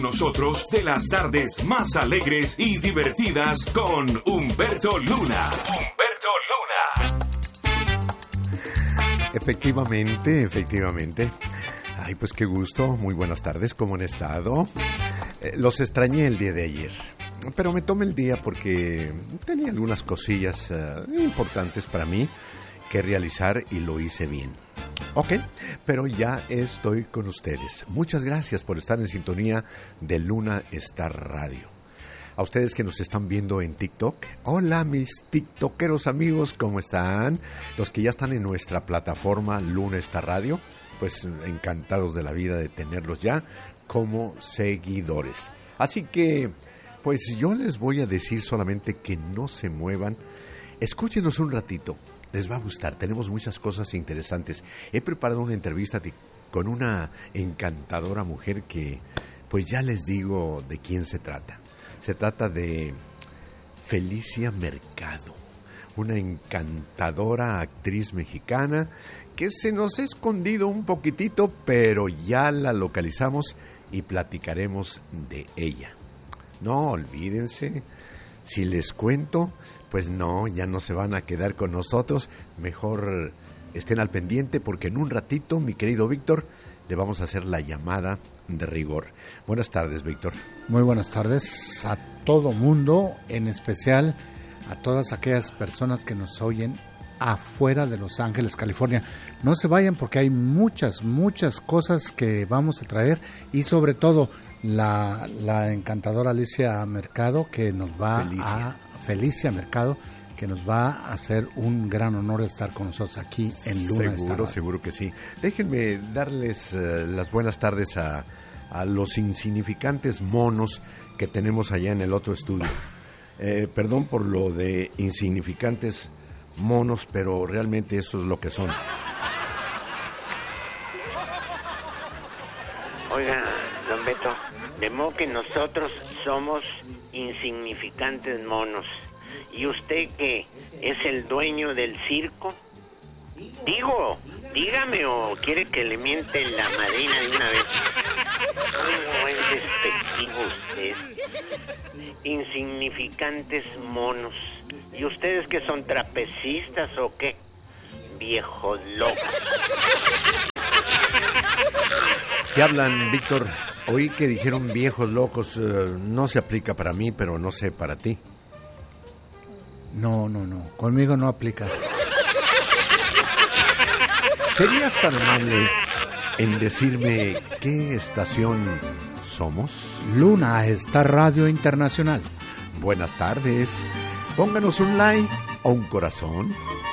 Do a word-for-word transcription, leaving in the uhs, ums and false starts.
Nosotros de las tardes más alegres y divertidas con Humberto Luna. Humberto Luna. Efectivamente, efectivamente. Ay, pues qué gusto. Muy buenas tardes. ¿Cómo han estado? Eh, los extrañé el día de ayer. Pero me tomé el día porque tenía algunas cosillas uh, importantes para mí que realizar y lo hice bien. Ok, pero ya estoy con ustedes. Muchas gracias por estar en sintonía de Luna Star Radio. A ustedes que nos están viendo en TikTok, hola mis tiktokeros amigos, ¿cómo están? Los que ya están en nuestra plataforma Luna Star Radio, pues encantados de la vida de tenerlos ya como seguidores. Así que, pues yo les voy a decir solamente que no se muevan. Escúchenos un ratito. Les va a gustar, tenemos muchas cosas interesantes. He preparado una entrevista de, con una encantadora mujer que, pues ya les digo de quién se trata. Se trata de Felicia Mercado, una encantadora actriz mexicana que se nos ha escondido un poquitito, pero ya la localizamos y platicaremos de ella. No, olvídense, si les cuento, pues no, ya no se van a quedar con nosotros. Mejor estén al pendiente porque en un ratito, mi querido Víctor, le vamos a hacer la llamada de rigor. Buenas tardes, Víctor. Muy buenas tardes a todo mundo, en especial a todas aquellas personas que nos oyen afuera de Los Ángeles, California. No se vayan porque hay muchas, muchas cosas que vamos a traer y sobre todo la, la encantadora Alicia Mercado que nos va Felicia. a... Felicia Mercado, que nos va a hacer un gran honor estar con nosotros aquí en Luna. Seguro, seguro que sí. Déjenme darles uh, las buenas tardes a, a los insignificantes monos que tenemos allá en el otro estudio. Eh, perdón por lo de insignificantes monos, pero realmente eso es lo que son. Oiga, don Beto, de modo que nosotros somos insignificantes monos. ¿Y usted que es el dueño del circo? Digo, dígame, o quiere que le miente la madrina de una vez. ¿Cómo es despectivo usted? Insignificantes monos. ¿Y ustedes que son trapecistas o qué? Viejos locos. ¿Qué hablan, Víctor? Oí que dijeron viejos locos. Uh, no se aplica para mí, pero no sé para ti. No, no, no. Conmigo no aplica. ¿Serías tan amable en decirme qué estación somos? Luna Star Radio Internacional. Buenas tardes. Pónganos un like o un corazón.